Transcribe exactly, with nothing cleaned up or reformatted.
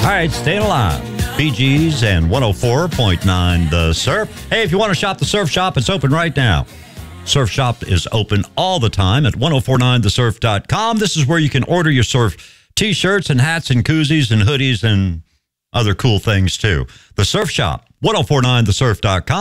All right, staying alive. Bee Gees and one oh four point nine The Surf. Hey, if you want to shop the Surf Shop, it's open right now. Surf Shop is open all the time at ten forty-nine the surf dot com. This is where you can order your surf T-shirts and hats and koozies and hoodies and other cool things, too. The Surf Shop, ten forty-nine the surf dot com.